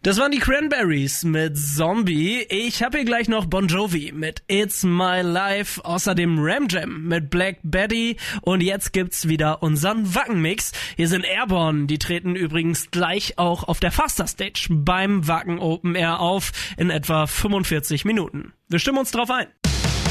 Das waren die Cranberries mit Zombie. Ich habe hier gleich noch Bon Jovi mit It's My Life, außerdem Ram Jam mit Black Betty und jetzt gibt's wieder unseren Wacken-Mix. Hier sind Airborne, die treten übrigens gleich auch auf der Faster Stage beim Wacken Open Air auf in etwa 45 Minuten. Wir stimmen uns drauf ein.